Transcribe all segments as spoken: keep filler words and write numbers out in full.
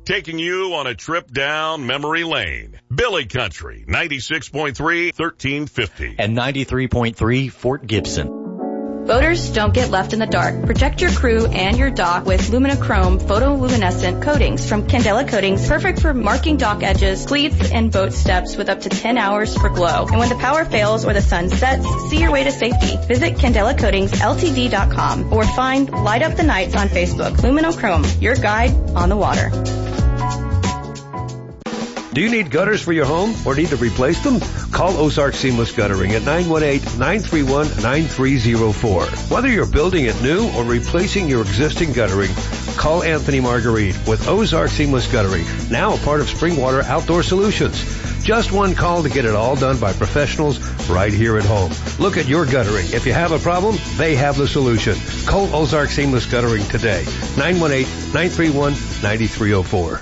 taking you on a trip down memory lane. Billy Country, ninety-six point three, thirteen fifty. And ninety-three point three, Fort Gibson. Boaters don't get left in the dark. Protect your crew and your dock with Luminochrome photoluminescent coatings from Candela Coatings, perfect for marking dock edges, cleats, and boat steps with up to ten hours for glow. And when the power fails or the sun sets, see your way to safety. Visit Candela Coatings L T D dot com or find Light Up the Nights on Facebook. Luminochrome, your guide on the water. Do you need gutters for your home or need to replace them? Call Ozark Seamless Guttering at nine one eight, nine three one, nine three zero four. Whether you're building it new or replacing your existing guttering, call Anthony Marguerite with Ozark Seamless Guttering, now a part of Springwater Outdoor Solutions. Just one call to get it all done by professionals right here at home. Look at your guttering. If you have a problem, they have the solution. Call Ozark Seamless Guttering today, nine one eight, nine three one, nine three zero four.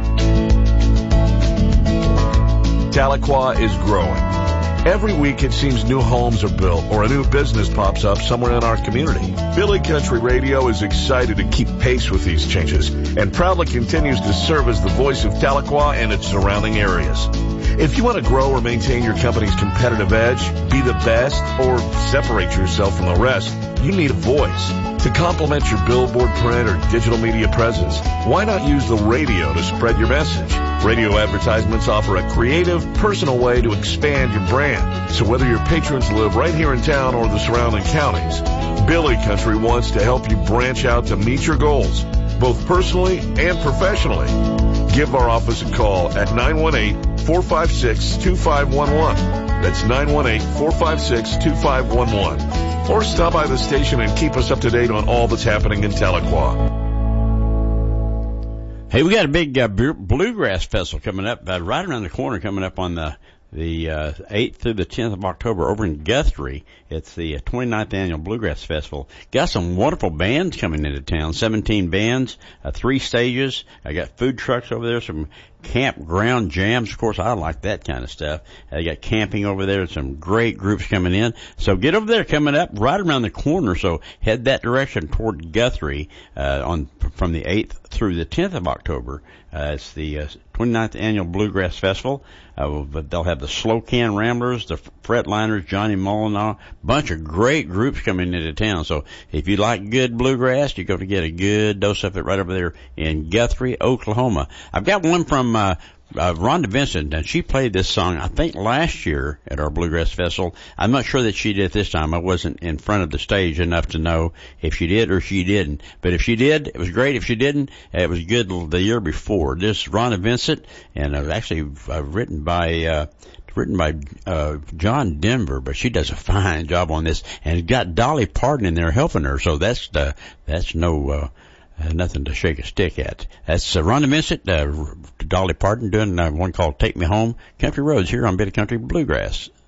Tahlequah is growing. Every week it seems new homes are built or a new business pops up somewhere in our community. Billy Country Radio is excited to keep pace with these changes and proudly continues to serve as the voice of Tahlequah and its surrounding areas. If you want to grow or maintain your company's competitive edge, be the best, or separate yourself from the rest, you need a voice. To complement your billboard, print, or digital media presence, why not use the radio to spread your message? Radio advertisements offer a creative, personal way to expand your brand. So whether your patrons live right here in town or the surrounding counties, Billy Country wants to help you branch out to meet your goals, both personally and professionally. Give our office a call at nine one eight, four five six, two five one one. That's nine one eight, four five six, two five one one. Or stop by the station and keep us up to date on all that's happening in Tahlequah. Hey, we got a big uh, bluegrass festival coming up, uh, right around the corner, coming up on the the uh, eighth through the tenth of October over in Guthrie. It's the twenty-ninth Annual Bluegrass Festival. Got some wonderful bands coming into town, seventeen bands, uh, three stages. I got food trucks over there, some campground jams. Of course, I like that kind of stuff. I got camping over there, some great groups coming in. So get over there, coming up right around the corner. So head that direction toward Guthrie uh, on from the eighth through the tenth of October. Uh, it's the uh, twenty-ninth Annual Bluegrass Festival. Uh, but they'll have the Slow Can Ramblers, the Fretliners, Johnny Molinaw, bunch of great groups coming into town. So if you like good bluegrass, you're going to get a good dose of it right over there in Guthrie, Oklahoma. I've got one from uh, uh Rhonda Vincent, and she played this song, I think, last year at our Bluegrass Festival. I'm not sure that she did this time. I wasn't in front of the stage enough to know if she did or she didn't. But if she did, it was great. If she didn't, it was good the year before. This is Rhonda Vincent, and it was actually uh, written by uh written by uh John Denver, but she does a fine job on this, and it's got Dolly Parton in there helping her. So that's the that's no uh Uh, nothing to shake a stick at. That's uh, Rhonda Vincent, uh, Dolly Parton doing uh, one called Take Me Home, Country Roads here on Billy Country Bluegrass.